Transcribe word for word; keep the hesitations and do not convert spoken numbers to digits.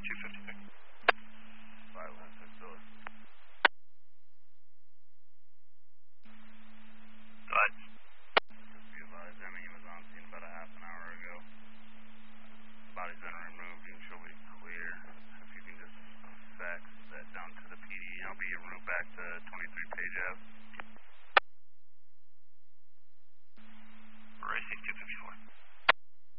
two fifty-six. five one six Philly. Go ahead. Just be advised, Emmy was on scene about a half an hour ago. Body's been removed and she'll be clear. If you can just fax that down to the P D, I'll be en route back to twenty-three Page Ave.